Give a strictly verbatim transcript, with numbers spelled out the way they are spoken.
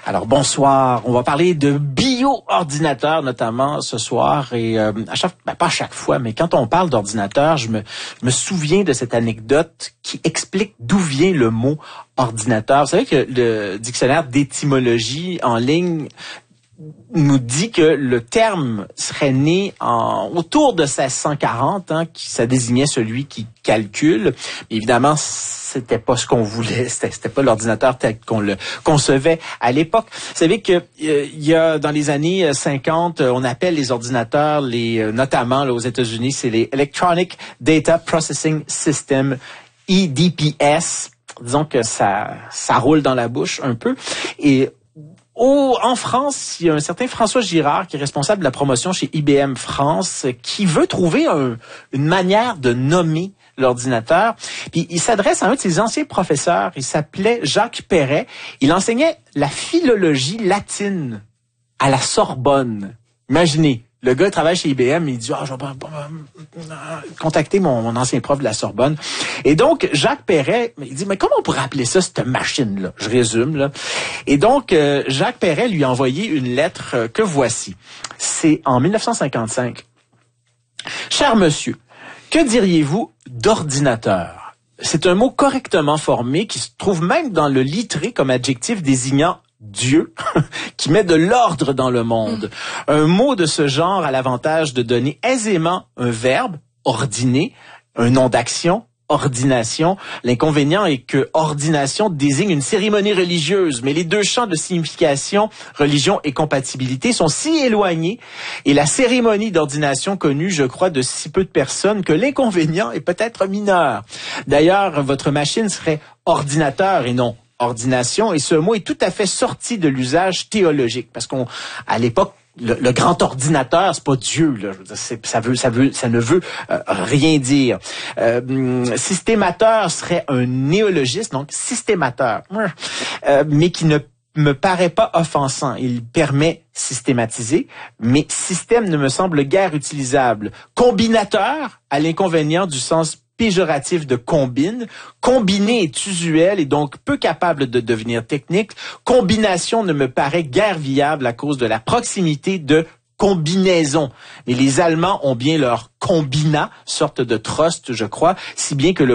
Alors bonsoir, on va parler de bio-ordinateur notamment ce soir et euh, à chaque, ben, pas à chaque fois, mais quand on parle d'ordinateur, je me, je me souviens de cette anecdote qui explique d'où vient le mot ordinateur. Vous savez que le dictionnaire d'étymologie en ligne nous dit que le terme serait né en, autour de seize cent quarante, hein, qui ça désignait celui qui calcule. Mais évidemment, c'était pas ce qu'on voulait, c'était, c'était pas l'ordinateur tel qu'on le concevait à l'époque. Vous savez que euh, il y a dans les années cinquante, on appelle les ordinateurs, les notamment là, aux États-Unis, c'est les Electronic Data Processing System, E D P S. Disons que ça ça roule dans la bouche un peu. Et Au, en France, il y a un certain François Girard qui est responsable de la promotion chez I B M France qui veut trouver un, une manière de nommer l'ordinateur. Puis il s'adresse à un de ses anciens professeurs. Il s'appelait Jacques Perret. Il enseignait la philologie latine à la Sorbonne. Imaginez. Le gars travaille chez I B M, il dit ah, je vais contacter mon, mon ancien prof de la Sorbonne. Et donc, Jacques Perret, il dit, mais comment on pourrait appeler ça, cette machine-là? Je résume, là. Et donc, euh, Jacques Perret lui a envoyé une lettre euh, que voici. C'est en dix-neuf cent cinquante-cinq. Cher monsieur, que diriez-vous d'ordinateur? C'est un mot correctement formé qui se trouve même dans le littré comme adjectif désignant Dieu, qui met de l'ordre dans le monde. Un mot de ce genre a l'avantage de donner aisément un verbe, ordiner, un nom d'action, ordination. L'inconvénient est que ordination désigne une cérémonie religieuse, mais les deux champs de signification, religion et compatibilité, sont si éloignés et la cérémonie d'ordination connue, je crois, de si peu de personnes que l'inconvénient est peut-être mineur. D'ailleurs, votre machine serait ordinateur et non ordination, et ce mot est tout à fait sorti de l'usage théologique, parce qu'on, à l'époque, le, le grand ordinateur, c'est pas Dieu, là. C'est, ça veut, ça veut, ça ne veut euh, rien dire. Euh, systémateur serait un néologisme, donc systémateur, euh, mais qui ne me paraît pas offensant. Il permet systématiser, mais système ne me semble guère utilisable. Combinateur a l'inconvénient du sens péjoratif de combine. Combiner est usuel et donc peu capable de devenir technique. Combination ne me paraît guère viable à cause de la proximité de combinaison. Mais les Allemands ont bien leur combina, sorte de trust, je crois, si bien que le